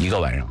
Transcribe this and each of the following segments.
一个晚上。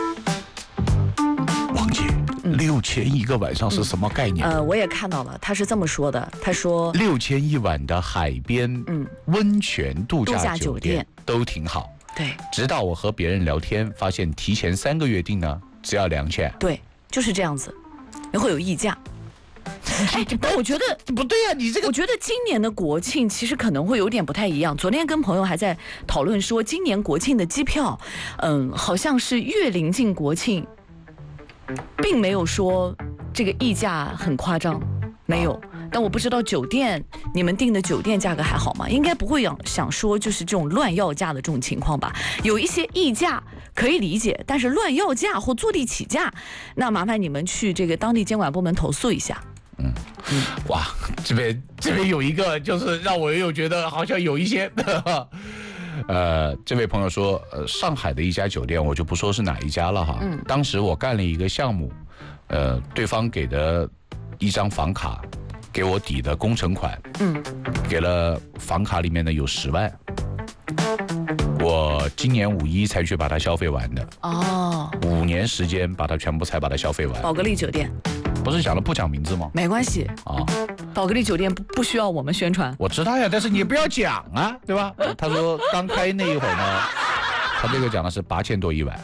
王姐，6000一个晚上是什么概念？ 我也看到了，他是这么说的，他说 6000一晚的海边，温泉度假酒店都挺好。 对， 直到我和别人聊天，发现提前3个月订呢，只要2000。 对，就是这样子，然后有溢价。哎，但我觉得不对啊，你这个， 我觉得今年的国庆其实可能会有点不太一样。昨天跟朋友还在讨论说，今年国庆的机票，好像是越临近国庆，并没有说这个溢价很夸张，没有。但我不知道酒店，你们订的酒店价格还好吗？应该不会想说就是这种乱要价的这种情况吧？有一些溢价可以理解，但是乱要价或坐地起价，那麻烦你们去这个当地监管部门投诉一下。 哇，这边有一个，就是让我又觉得好像有一些，这位朋友说，上海的一家酒店，我就不说是哪一家了哈。当时我干了一个项目，对方给的一张房卡，给我抵的工程款，给了房卡里面呢有10万。我今年5·1才去把它消费完的。哦，5年时间把它全部才把它消费完。 宝格丽酒店。 不是讲了不讲名字吗？ 没关系啊，宝格丽酒店不需要我们宣传。 我知道呀，但是你不要讲啊，对吧？他说刚开那一会儿呢，他这个讲的是8000多一晚。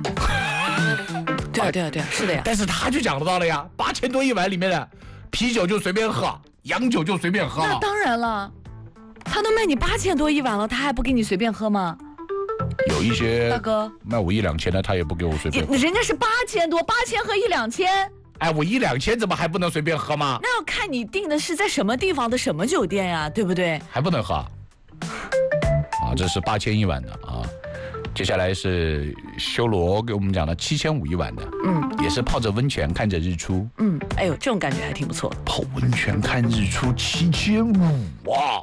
对啊，是的呀。 但是他就讲到了呀，8000多一晚里面的啤酒就随便喝，洋酒就随便喝。 那当然了，他都卖你8000多一晚了，他还不给你随便喝吗？ 有一些大哥卖我1-2千的，他也不给我随便喝。 人家是8000多，8000和1-2000。 哎，我1-2千怎么还不能随便喝吗？ 那要看你订的是在什么地方的什么酒店呀，对不对？ 还不能喝啊？这是8000一晚的啊。接下来是修罗给我们讲的7500一晚的，也是泡着温泉看着日出。 哎呦，这种感觉还挺不错的。 泡温泉看日出7500啊。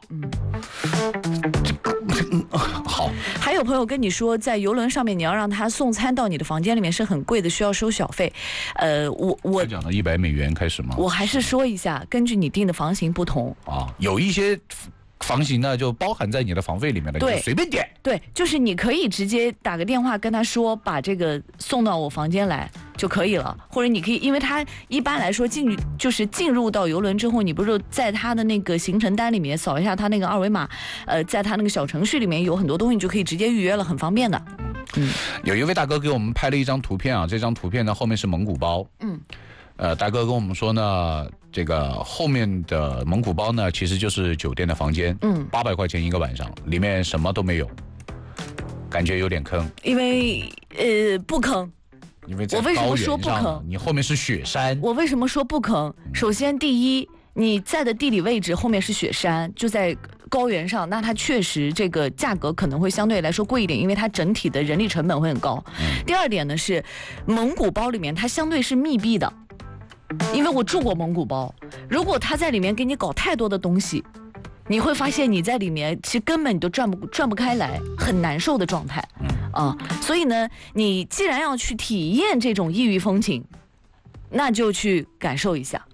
好。 还有朋友跟你说，在邮轮上面你要让他送餐到你的房间里面是很贵的，需要收小费。我讲的$100开始吗？ 我还是说一下，根据你订的房型不同啊，有一些房型呢就包含在你的房费里面的， 对， 你随便点。 对，就是你可以直接打个电话跟他说，把这个送到我房间来就可以了，或者你可以，因为他一般来说进入到邮轮之后，你不是在他的那个行程单里面扫一下他那个二维码，在他那个小程序里面有很多东西，你就可以直接预约了，很方便的。 有一位大哥给我们拍了一张图片啊，这张图片呢后面是蒙古包。大哥跟我们说呢，这个后面的蒙古包呢，其实就是酒店的房间，800块钱一个晚上，里面什么都没有，感觉有点坑。 因为不坑。 因为在高原上，我为什么说不坑？你后面是雪山。 我为什么说不坑？首先，第一，你在的地理位置后面是雪山，就在高原上，那它确实这个价格可能会相对来说贵一点，因为它整体的人力成本会很高。第二点呢是，蒙古包里面它相对是密闭的。因为我住过蒙古包，如果他在里面给你搞太多的东西，你会发现你在里面其实根本你都转不开来，很难受的状态所以呢，你既然要去体验这种异域风情，那就去感受一下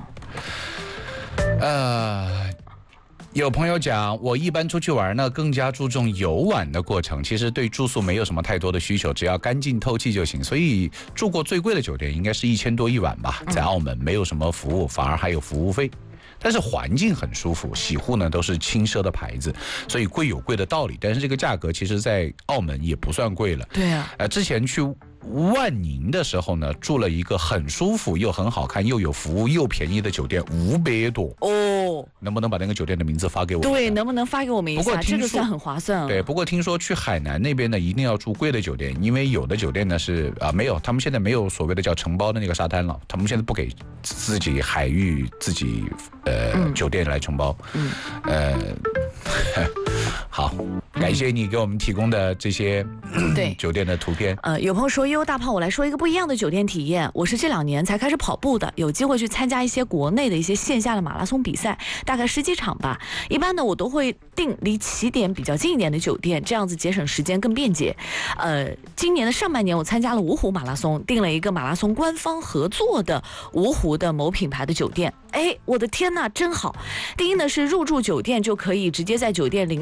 有朋友讲，我一般出去玩呢，更加注重游玩的过程，其实对住宿没有什么太多的需求，只要干净透气就行。所以住过最贵的酒店应该是1000多一晚吧，在澳门没有什么服务，反而还有服务费，但是环境很舒服，洗护呢都是轻奢的牌子，所以贵有贵的道理，但是这个价格其实在澳门也不算贵了。 对啊， 之前去万宁的时候呢，住了一个很舒服又很好看又有服务又便宜的酒店，500多哦。能不能把那个酒店的名字发给我？ 对，能不能发给我们一下？这个算很划算对，不过听说去海南那边呢，一定要住贵的酒店，因为有的酒店呢是没有，他们现在没有所谓的叫承包的那个沙滩了，他们现在不给自己海域自己酒店来承包。好，感谢你给我们提供的这些对酒店的图片。 有朋友说，大胖，我来说一个不一样的酒店体验。我是这2年才开始跑步的，有机会去参加一些国内的一些线下的马拉松比赛，大概10几场吧。一般呢，我都会订离起点比较近一点的酒店，这样子节省时间更便捷。今年的上半年我参加了芜湖马拉松，订了一个马拉松官方合作的芜湖的某品牌的酒店。我的天哪，真好！第一呢是入住酒店就可以直接在酒店领取自己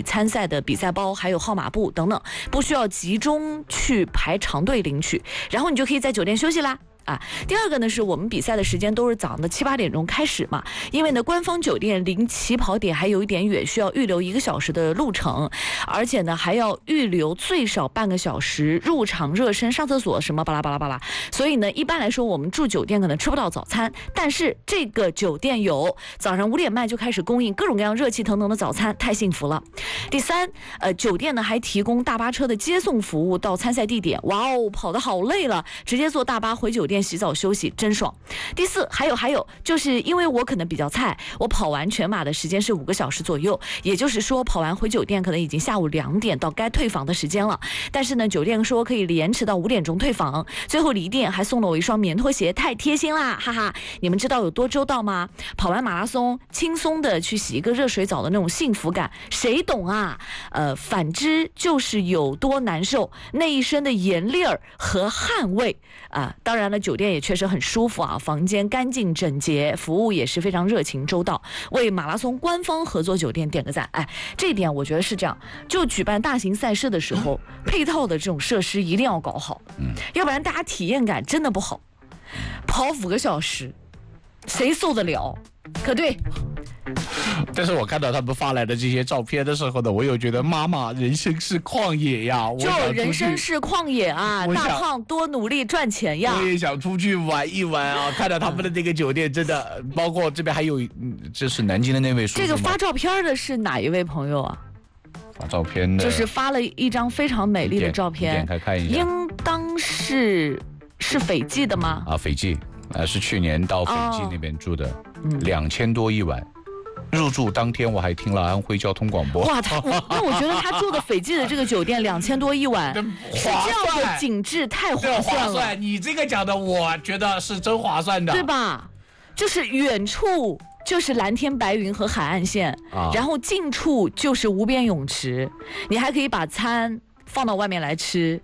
参赛的比赛包还有号码布等等，不需要集中去排长队领取，然后你就可以在酒店休息啦。第二个呢，是我们比赛的时间都是早上的7、8点钟开始嘛，因为呢官方酒店离起跑点还有一点远，需要预留1个小时的路程，而且呢还要预留最少半个小时入场热身、上厕所什么巴拉巴拉巴拉。所以呢一般来说我们住酒店可能吃不到早餐，但是这个酒店有早上5点半就开始供应各种各样热气腾腾的早餐，太幸福了。第三，酒店呢还提供大巴车的接送服务到参赛地点，哇哦，跑得好累了，直接坐大巴回酒店洗澡休息，真爽。第四，还有，就是因为我可能比较菜，我跑完全马的时间是5个小时左右，也就是说跑完回酒店可能已经下午2点到该退房的时间了。但是呢，酒店说可以延迟到5点钟退房，最后离店还送了我一双棉拖鞋，太贴心啦，哈哈！你们知道有多周到吗？跑完马拉松，轻松的去洗一个热水澡的那种幸福感，谁懂啊？反之就是有多难受，那一身的盐粒儿和汗味啊！当然了，酒店也确实很舒服啊，房间干净整洁，服务也是非常热情周到，为马拉松官方合作酒店点个赞。这一点我觉得是这样，就举办大型赛事的时候，配套的这种设施一定要搞好，要不然大家体验感真的不好。跑5个小时，谁受得了？可对。 但是我看到他们发来的这些照片的时候呢，我又觉得妈妈人生是旷野呀， 就人生是旷野啊，大胖多努力赚钱呀。 我也想出去玩一玩啊！看到他们的这个酒店，真的，包括这边还有，这是南京的那位叔叔。 这个发照片的是哪一位朋友啊？ 发照片的， 就是发了一张非常美丽的照片， 点开看一下， 应当是斐济的吗？ 斐济，是去年到斐济那边住的，2000多一晚。入住当天我还听了安徽交通广播。 哇，那我觉得他住的斐济的这个酒店2000多一晚，是这样的景致，太划算了。 你这个讲的，我觉得是真划算的， 对吧？就是远处就是蓝天白云和海岸线，然后近处就是无边泳池，你还可以把餐放到外面来吃。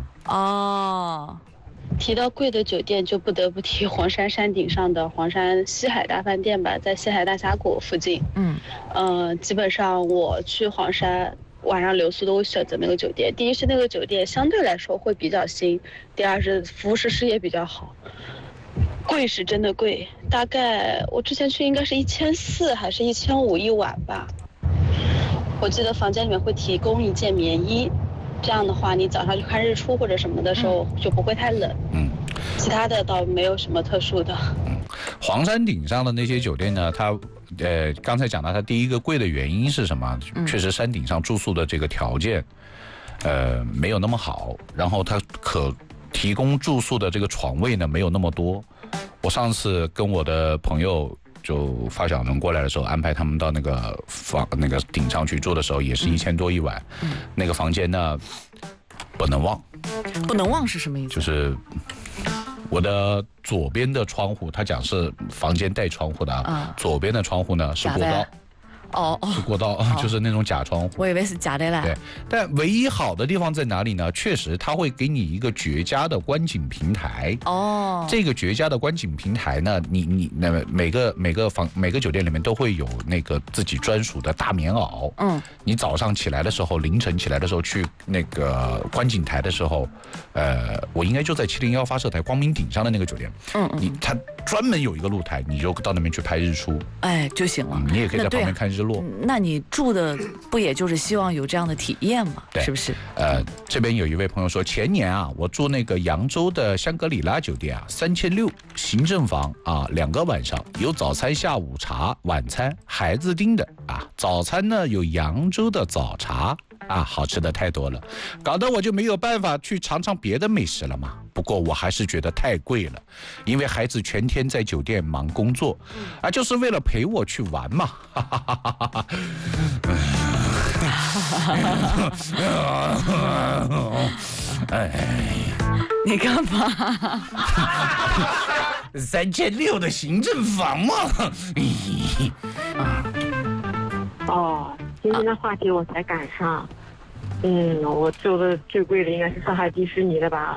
提到贵的酒店，就不得不提黄山山顶上的黄山西海大饭店吧，在西海大峡谷附近。基本上我去黄山晚上留宿都会选择那个酒店。第一是那个酒店相对来说会比较新，第二是服务设施也比较好。贵是真的贵，大概我之前去应该是1400还是1500一晚吧。我记得房间里面会提供一件棉衣。这样的话，你早上去看日出或者什么的时候就不会太冷。其他的倒没有什么特殊的。 黄山顶上的那些酒店呢，它刚才讲到它第一个贵的原因是什么？确实山顶上住宿的这个条件没有那么好，然后它可提供住宿的这个床位呢没有那么多。我上次跟我的朋友就发小们过来的时候，安排他们到那个顶上去住的时候，也是1000多一晚。那个房间呢，不能忘。 不能忘是什么意思？ 就是我的左边的窗户，他讲是房间带窗户的啊，左边的窗户呢是过道。是过道，就是那种假窗户。 我以为是假的嘞。 对，但唯一好的地方在哪里呢？确实，它会给你一个绝佳的观景平台。这个绝佳的观景平台呢，你那每个酒店里面都会有那个自己专属的大棉袄。你早上起来的时候，凌晨起来的时候去那个观景台的时候，我应该就在701发射台光明顶上的那个酒店。它专门有一个露台，你就到那边去拍日出， 就行了。 你也可以在旁边看日落。 那你住的不也就是希望有这样的体验吗？是不是？ 这边有一位朋友说，前年啊，我住那个扬州的香格里拉酒店啊，3600行政房啊，2个晚上有早餐、下午茶、晚餐，孩子订的啊。早餐呢有扬州的早茶啊，好吃的太多了，搞得我就没有办法去尝尝别的美食了嘛。不过我还是觉得太贵了，因为孩子全天在酒店忙工作，就是为了陪我去玩嘛。 你干嘛 ？3600的行政房嘛。 今天的话题我才赶上。我住的最贵的应该是上海迪士尼的吧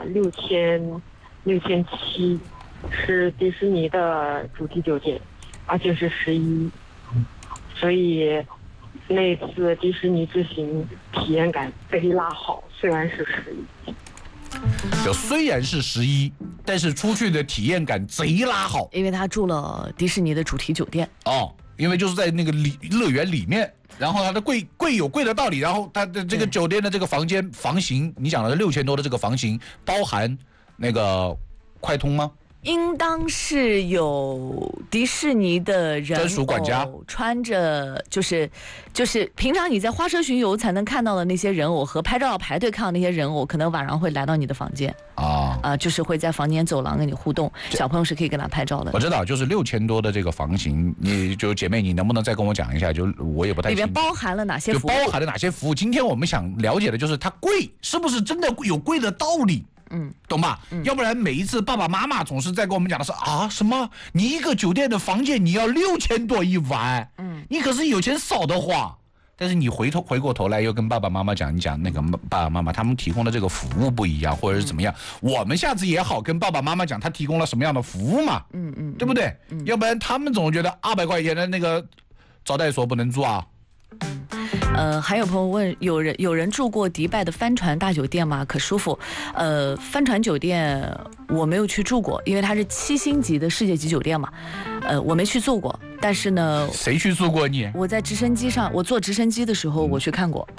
，6700，是迪士尼的主题酒店，而且是11，所以那次迪士尼之行体验感贼拉好，虽然是11， 就虽然是11，但是出去的体验感贼拉好， 因为他住了迪士尼的主题酒店哦，因为就是在那个乐园里面，然后它的贵有贵的道理，然后它的这个酒店的这个房型，你讲的6000多的这个房型，包含那个快通吗？ 应当是有迪士尼的人专属管家， 穿着就是平常你在花车巡游才能看到的那些人偶和拍照要排队看到那些人偶，可能晚上会来到你的房间就是会在房间走廊跟你互动，小朋友是可以跟他拍照的。 我知道，就是6000多的这个房型，你就姐妹，你能不能再跟我讲一下？就我也不太清楚里面包含了哪些服务？ 就包含了哪些服务？今天我们想了解的就是它贵是不是真的有贵的道理？懂吧？要不然每一次爸爸妈妈总是在跟我们讲的是什么？你一个酒店的房间你要6000多一晚，你可是有钱少的话。但是你回过头来又跟爸爸妈妈讲，你讲那个爸爸妈妈他们提供的这个服务不一样，或者是怎么样，我们下次也好跟爸爸妈妈讲他提供了什么样的服务嘛，对不对？要不然他们总觉得200块钱的那个招待所不能住啊。 还有朋友问，有人住过迪拜的帆船大酒店吗？可舒服。帆船酒店我没有去住过，因为它是7星级的世界级酒店嘛。我没去住过，但是呢， 谁去住过你？ 我在直升机上，我坐直升机的时候我去看过。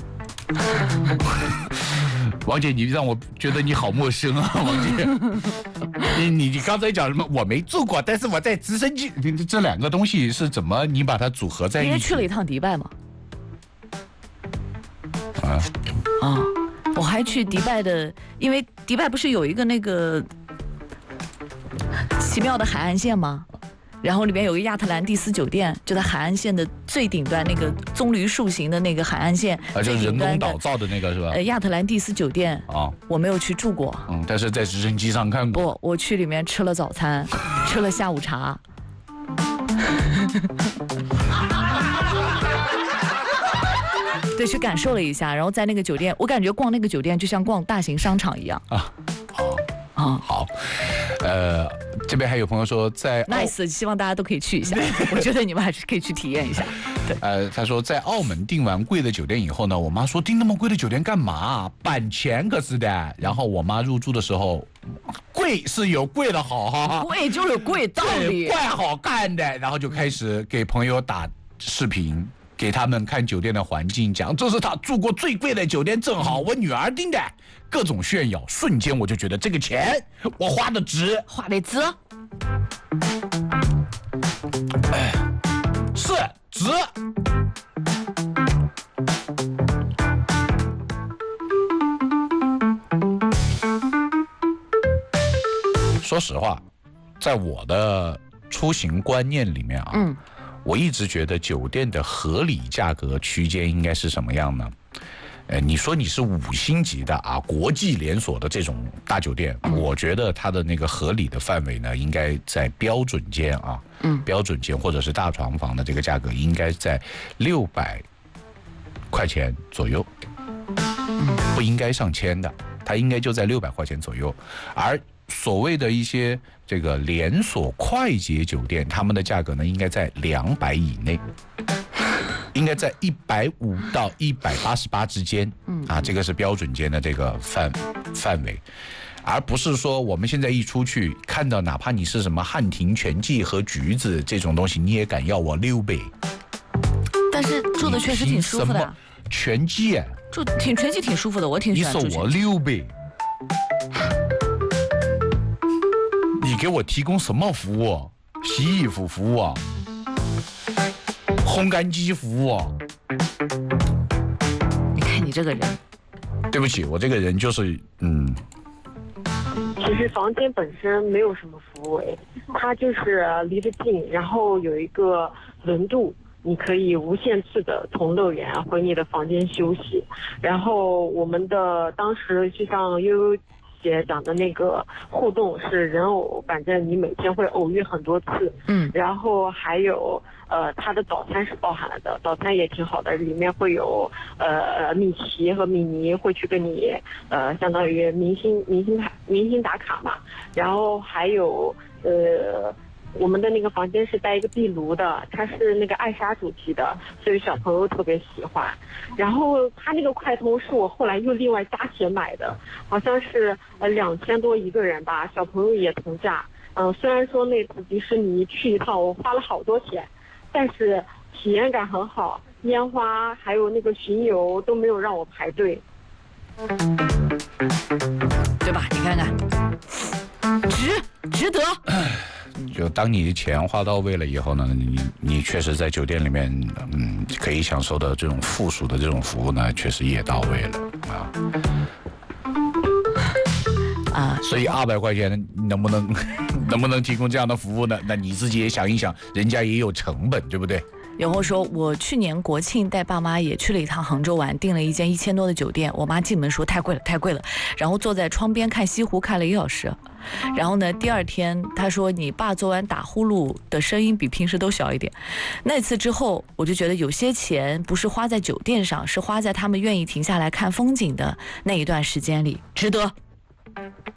王姐，你让我觉得你好陌生啊，王姐。你刚才讲什么？我没住过，但是我在直升机，这两个东西是怎么你把它组合在一起？ 因为去了一趟迪拜嘛。我还去迪拜的，因为迪拜不是有一个那个奇妙的海岸线吗？然后里边有个亚特兰蒂斯酒店，就在海岸线的最顶端，那个棕榈树形的那个海岸线， 就是人工岛造的那个是吧？ 亚特兰蒂斯酒店我没有去住过， 但是在直升机上看过。 不，我去里面吃了早餐，吃了下午茶。对，去感受了一下，然后在那个酒店，我感觉逛那个酒店就像逛大型商场一样。 好，这边还有朋友说在 nice， 希望大家都可以去一下。我觉得你们还是可以去体验一下。对， 他说在澳门订完贵的酒店以后呢，我妈说订那么贵的酒店干嘛？板钱可是的。然后我妈入住的时候，贵是有贵的好哈， 贵就有贵道理， 怪好干的。然后就开始给朋友打视频。给他们看酒店的环境，讲这是他住过最贵的酒店，正好我女儿订的，各种炫耀，瞬间我就觉得这个钱我花的值，是值。说实话，在我的出行观念里面我一直觉得酒店的合理价格区间应该是什么样呢？你说你是5星级的国际连锁的这种大酒店，我觉得它的那个合理的范围呢，应该在标准间标准间或者是大床房的这个价格应该在600块钱左右，不应该上千的，它应该就在600块钱左右，而所谓的一些这个连锁快捷酒店，他们的价格呢应该在200以内，应该在150到188之间这个是标准间的这个范围，而不是说我们现在一出去看到哪怕你是什么汉庭全季和橘子这种东西，你也敢要我600？ 但是住的确实挺舒服的。 全季全季挺舒服的，我挺喜欢住。 你收我600？你给我提供什么服务？洗衣服服务烘干机服务你看你这个人， 对不起，我这个人就是其实房间本身没有什么服务它就是离得近，然后有一个轮渡，你可以无限次的从乐园回你的房间休息。然后我们的当时就像悠悠姐讲的那个互动是人偶，反正你每天会偶遇很多次。然后还有它的早餐是包含了的，早餐也挺好的，里面会有米奇和米妮会去跟你相当于明星打卡嘛。然后还有我们的那个房间是带一个壁炉的，它是那个艾莎主题的，所以小朋友特别喜欢。然后它那个快通是我后来又另外加钱买的，好像是2000多一个人吧，小朋友也同价。虽然说那次迪士尼去一趟我花了好多钱，但是体验感很好，烟花还有那个巡游都没有让我排队， 对吧？你看看，值得。 就当你钱花到位了以后呢，你确实在酒店里面，可以享受的这种附属的这种服务呢，确实也到位了啊。所以200块钱能不能提供这样的服务呢？那你自己也想一想，人家也有成本，对不对？ 然后说，我去年国庆带爸妈也去了一趟杭州玩，订了一间1000多的酒店。我妈进门说太贵了，然后坐在窗边看西湖看了1小时。然后呢，第二天她说你爸昨晚打呼噜的声音比平时都小一点。那次之后，我就觉得有些钱不是花在酒店上，是花在他们愿意停下来看风景的那一段时间里，值得。